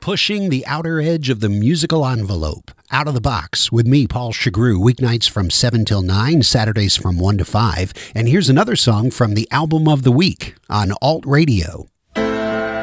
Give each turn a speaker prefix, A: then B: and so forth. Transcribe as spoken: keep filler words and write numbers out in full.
A: pushing the outer edge of the musical envelope. Out of the Box with me, Paul Chagru, weeknights from seven till nine, Saturdays from one to five. And here's another song from the album of the week on Alt Radio.